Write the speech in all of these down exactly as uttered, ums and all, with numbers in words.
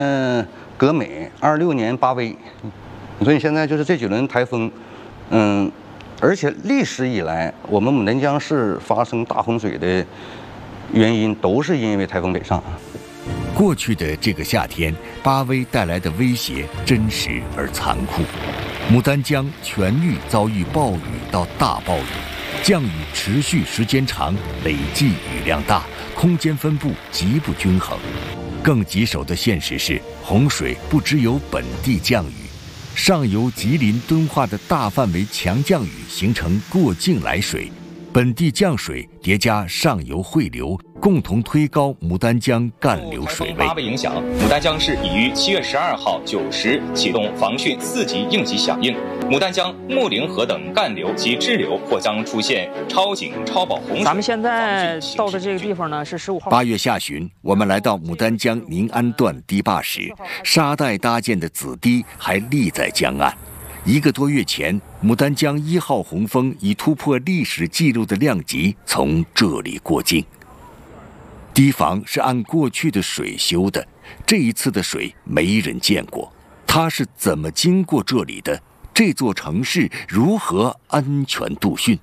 嗯，格美，二六年八威，所以现在就是这几轮台风，嗯，而且历史以来，我们牡丹江市发生大洪水的原因都是因为台风北上。 过去的这个夏天，八威带来的威胁真实而残酷，牡丹江全域遭遇暴雨到大暴雨，降雨持续时间长，累计雨量大，空间分布极不均衡。更棘手的现实是，洪水不只有本地降雨，上游吉林、敦化的大范围强降雨形成过境来水，本地降水叠加上游汇流，共同推高牡丹江干流水位。 八位影响，牡丹江市已于七月十二号九时启动防汛四级应急响应。牡丹江、木陵河等干流及支流或将出现超警、超保洪水。 咱们现在到的这个地方呢是十五号。 八月下旬，我们来到牡丹江宁安段堤坝时，沙带搭建的子堤还立在江岸。一个多月前，牡丹江一号洪峰以突破历史纪录的量级从这里过境。堤防是按过去的水修的，这一次的水没人见过，它是怎么经过这里的？这座城市如何安全度汛？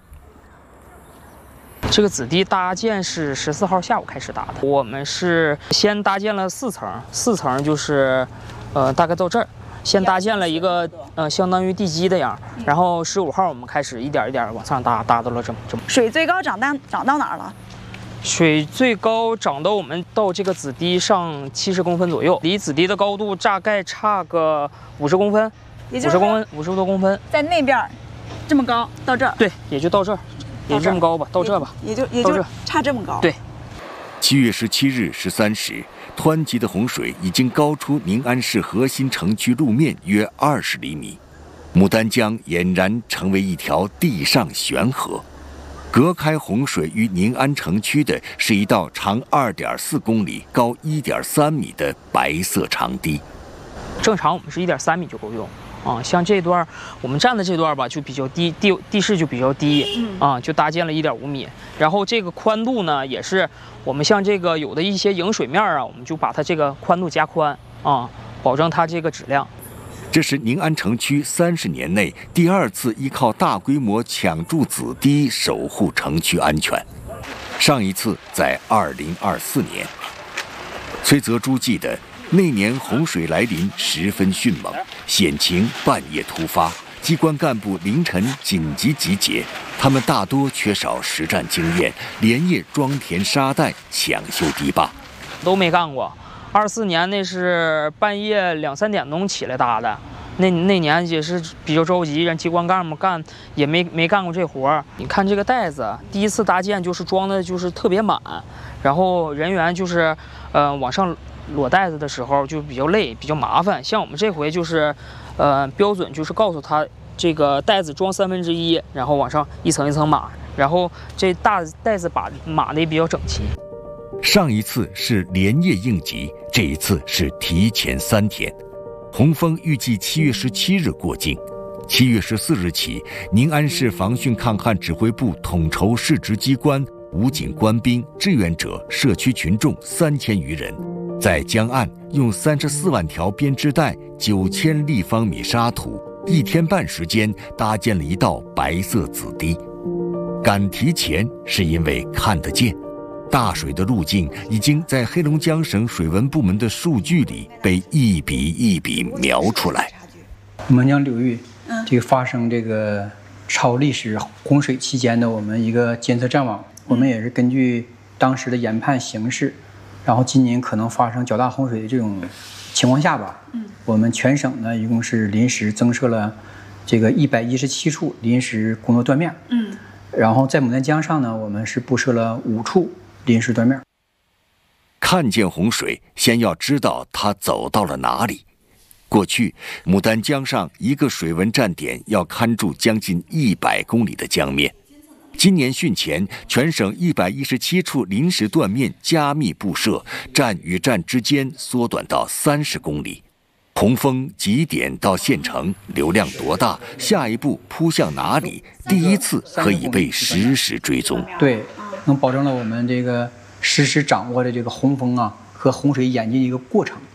这个子堤搭建是十四号下午开始搭的，我们是先搭建了四层，四层就是，呃，大概到这儿。先搭建了一个呃相当于地基的样，然后十五号我们开始一点一点往上搭，搭到了这么这么。 水最高涨到涨到哪儿了？ 水最高涨到我们到这个子堤上七十公分左右，离子堤的高度大概差个五十公分，五十公分五十多公分， 在那边这么高到这儿。 对，也就到这儿，也就这么高吧，到这吧， 也就也就差这么高。 对。 七月十七日十三时。湍急的洪水已经高出宁安市核心城区路面约二十厘米，牡丹江俨然成为一条地上悬河。隔开洪水与宁安城区的是一道长二点四公里、高一点三米的白色长堤。 正常我们是一点三米就够用啊，像这段我们站的这段吧，就比较低，地地势就比较低啊，就搭建了一点五米。然后这个宽度呢，也是我们像这个有的一些迎水面啊，我们就把它这个宽度加宽啊，保证它这个质量。 这是宁安城区三十年内第二次依靠大规模抢筑子堤守护城区安全，上一次在二零二四年。崔泽珠记得。那年洪水来临十分迅猛，险情半夜突发，机关干部凌晨紧急集结，他们大多缺少实战经验，连夜装填沙袋，抢修堤坝。 都没干过。二四年那是半夜两三点钟起来搭的，那那年也是比较着急，让机关干部干也没没干过这活儿。你看这个袋子，第一次搭建就是装的就是特别满，然后人员就是呃往上。裸袋子的时候就比较累，比较麻烦。像我们这回就是，呃，标准就是告诉他这个袋子装三分之一，然后往上一层一层码，然后这大袋子把码的也比较整齐。 上一次是连夜应急，这一次是提前三天。洪峰预计七月十七日过境，七月十四日起，宁安市防汛抗旱指挥部统筹市直机关、武警官兵、志愿者、社区群众三千余人。在江岸用三十四万条编织带、九千立方米沙土，一天半时间搭建了一道白色子堤。敢提前是因为看得见，大水的路径已经在黑龙江省水文部门的数据里被一笔一笔描出来。 牡丹江流域这个发生这个超历史洪水期间的我们一个监测战网，我们也是根据当时的研判形势。然后今年可能发生较大洪水的这种情况下吧，嗯，我们全省呢一共是临时增设了这个一百一十七处临时工作断面，嗯，然后在牡丹江上呢，我们是布设了五处临时断面。 看见洪水，先要知道它走到了哪里。过去，牡丹江上一个水文站点要看住将近一百公里的江面。今年汛前，全省一百一十七处临时断面加密布设，站与站之间缩短到三十公里。洪峰几点到县城，流量多大，下一步扑向哪里，第一次可以被实时追踪。 对，能保证了我们这个实时掌握的这个洪峰啊和洪水演进一个过程。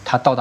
它到达。